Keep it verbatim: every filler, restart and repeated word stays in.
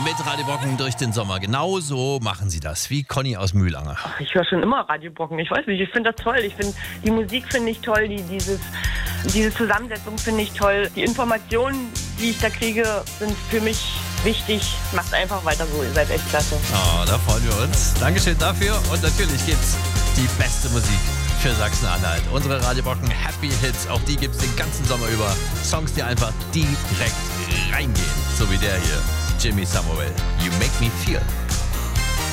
Mit Radio Brocken durch den Sommer. Genau so machen sie das, wie Conny aus Mühlanger. Ach, ich höre schon immer Radio Brocken. Ich weiß nicht, ich finde das toll. Ich finde die Musik finde ich toll, die, dieses, diese Zusammensetzung finde ich toll. Die Informationen, die ich da kriege, sind für mich wichtig. Macht einfach weiter so, ihr seid echt klasse. Oh, da freuen wir uns. Dankeschön dafür und natürlich gibt's die beste Musik für Sachsen-Anhalt. Unsere Radio Brocken Happy Hits, auch die gibt's den ganzen Sommer über. Songs, die einfach direkt reingehen, so wie der hier. Jimmy Samuel, You Make Me Feel.